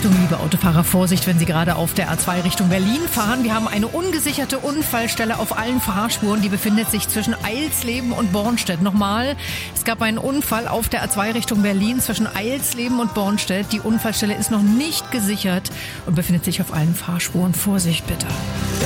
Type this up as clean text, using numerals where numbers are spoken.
Achtung, liebe Autofahrer, Vorsicht, wenn Sie gerade auf der A2 Richtung Berlin fahren. Wir haben eine ungesicherte Unfallstelle auf allen Fahrspuren. Die befindet sich zwischen Eilsleben und Bornstedt. Nochmal, es gab einen Unfall auf der A2 Richtung Berlin zwischen Eilsleben und Bornstedt. Die Unfallstelle ist noch nicht gesichert und befindet sich auf allen Fahrspuren. Vorsicht bitte.